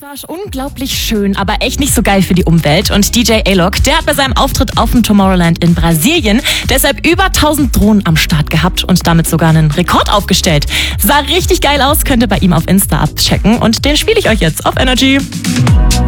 war unglaublich schön, aber echt nicht so geil für die Umwelt. Und DJ Alok, der hat bei seinem Auftritt auf dem Tomorrowland in Brasilien deshalb über 1000 Drohnen am Start gehabt und damit sogar einen Rekord aufgestellt. Sah richtig geil aus, könnt ihr bei ihm auf Insta abchecken und den spiele ich euch jetzt auf Energy.